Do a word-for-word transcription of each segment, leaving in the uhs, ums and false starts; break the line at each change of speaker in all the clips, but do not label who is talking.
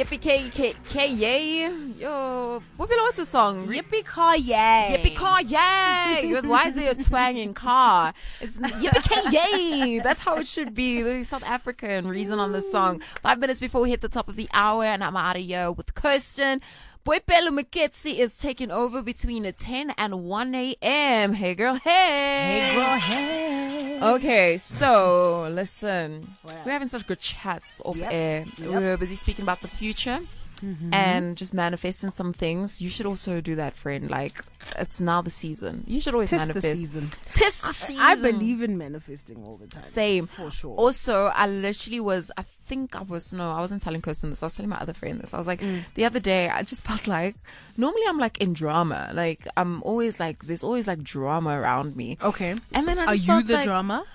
Yippee-ki-yay. Yo, what's the song?
Yippee-ki-yay.
Yippee-ki-yay. Why is there a twang in car? It's yippee-ki-yay. That's how it should be. There's South African reason on this song. Five minutes before we hit the top of the hour, and I'm out of here with Kirsten. Boipelo Moketsi is taking over between ten and one a.m. Hey, girl, hey.
Hey, girl, hey.
Okay, so listen.
Wow.
We're having such good chats off
Yep.
air.
Yep.
We're busy speaking about the future. Mm-hmm. And just manifesting some things. You should also do that, friend. Like, it's now the season. You should always
Tis
manifest.
the season.
Tis the season.
I believe in manifesting all the time.
Same.
For sure.
Also, I literally was, I think I was, no, I wasn't telling Kirsten this. I was telling my other friend this. I was like, mm. the other day, I just felt like, normally I'm like in drama. Like, I'm always like, there's always like drama around me.
Okay.
And then I
Are
just
you
felt
the
like,
drama?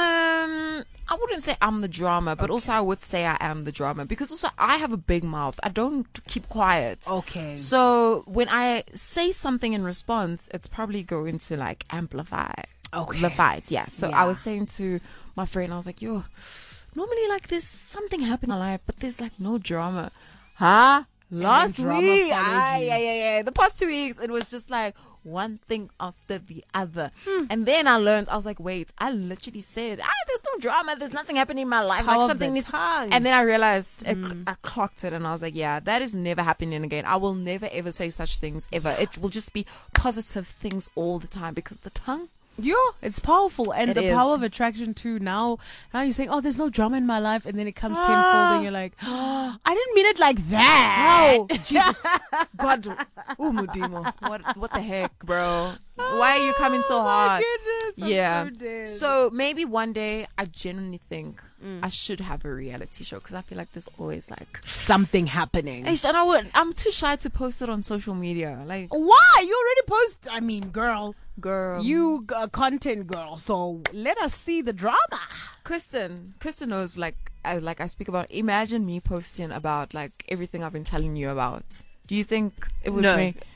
Um, I wouldn't say I'm the drama, but okay. also I would say I am the drama because also I have a big mouth. I don't keep quiet.
Okay.
So when I say something in response, it's probably going to like amplify.
Okay.
The fight, yeah. So
Yeah.
I was saying to my friend, I was like, yo, normally like there's something happening in my life, but there's like no drama. Huh? Last
drama
week?
followed
Ah,
you.
yeah, yeah, yeah. The past two weeks, it was just like one thing after the other.
Hmm.
And then I learned, I was like, wait, I literally said, ah, there's no drama, there's nothing happening in my life.
Power
like
of
something
the
needs.
tongue.
And then I realized, it,
Mm.
I clocked it, and I was like, yeah, that is never happening again. I will never ever say such things ever. It will just be positive things all the time because the tongue.
Yeah, it's powerful. And
It
the
is.
power of attraction too. Now, now you're saying, oh, there's no drama in my life. And then it comes
Ah.
tenfold and you're like, oh, I didn't mean it like that.
Oh, Jesus. God. Ooh, Mudimo. What, what the heck, bro? Why are you coming so
Oh, my
hard?
goodness, I'm
yeah.
so dead.
So maybe one day I genuinely think
Mm.
I should have a reality show because I feel like there's always like
Something happening.
Hey, and I would, I'm too shy to post it on social media. Like,
Why? You already post. I mean, girl,
girl,
you a content girl. So let us see the drama.
Kristen, Kristen knows. Like, I, like I speak about. Imagine me posting about like everything I've been telling you about. Do you think it would
No.
make?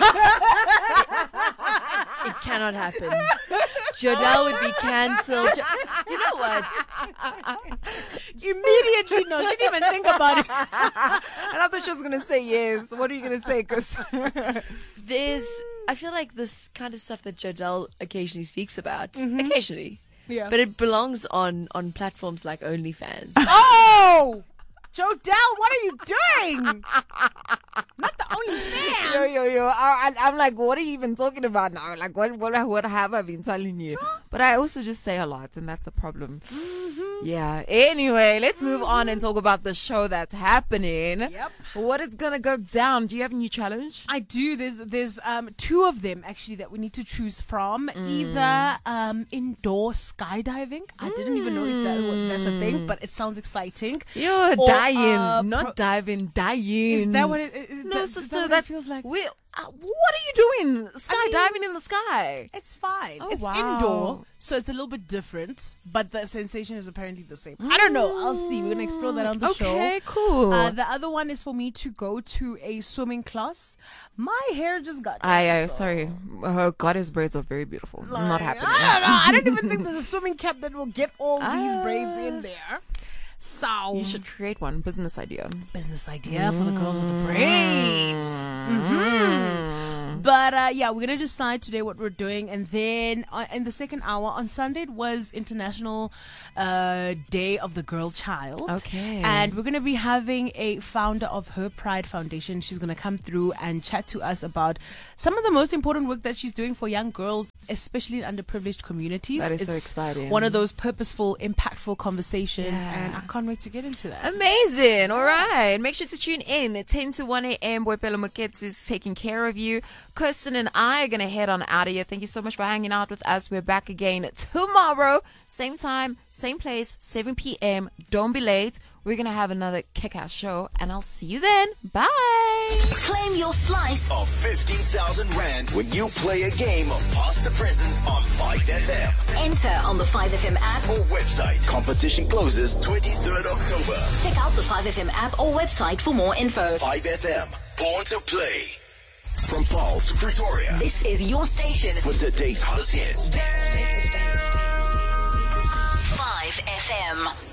It cannot happen. Jodelle would be cancelled. Jo- you know what?
Immediately, no, she didn't even think about it.
And I thought she was gonna say yes. What are you gonna say? Cause
There's, I feel like this kind of stuff that Jodelle occasionally speaks about,
Mm-hmm.
occasionally,
Yeah.
but it belongs on on platforms like OnlyFans.
Oh, Jodelle, what are you doing? Not the only fan.
yo, yo, yo. I, I, I'm like, what are you even talking about now? Like, what, what, what have I been telling you? But I also just say a lot, and that's a problem.
Mm-hmm.
Yeah. Anyway, let's move on and talk about the show that's happening.
Yep.
What is gonna go down? Do you have a new challenge?
I do. There's there's um two of them actually that we need to choose from. Either um indoor skydiving. I didn't even know if that was, that's a thing, but it sounds exciting.
You're
Or,
dying,
uh,
not
pro-
diving, dying.
Is that what it is?
No,
that, is
sister,
that what
that
it feels like?
We, uh, what are you doing? Skydiving in the sky.
It's fine.
Oh,
it's
wow.
indoor, so it's a little bit different, but the sensation is apparently the same. I don't know. I'll see. We're gonna explore that on the show.
Okay, cool.
Uh, the other one is for me to go to a swimming class. My hair just got.
I, I,
done, so-
sorry. Her goddess braids are very beautiful.
Like,
Not happening.
I don't know. I don't even think there's a swimming cap that will get all these
Ah.
braids in there. So
You should create one business idea.
business idea for the girls with the braids. Mhm. But uh, yeah, we're gonna decide today what we're doing, and then uh, in the second hour on Sunday it was International uh, Day of the Girl Child.
Okay.
and we're gonna be having a founder of Her Pride Foundation. She's gonna come through and chat to us about some of the most important work that she's doing for young girls, especially in underprivileged communities.
That is so
It's
exciting.
One of those purposeful, impactful conversations,
Yeah.
and I can't wait to get into that.
Amazing. All right. Make sure to tune in at ten to one a.m. Boipelo Moketsi is taking care of you. Kirsten and I are going to head on out of here. Thank you so much for hanging out with us. We're back again tomorrow. Same time, same place, seven p.m. Don't be late. We're going to have another kick-ass show, and I'll see you then. Bye.
Claim your slice of fifty thousand Rand when you play a game of Past the Presents on five F M. Enter on the five F M app or website. Competition closes twenty-third October. Check out the five F M app or website for more info. five F M, born to play. From Paul to Pretoria, this is your station for today's hottest hits. five F M.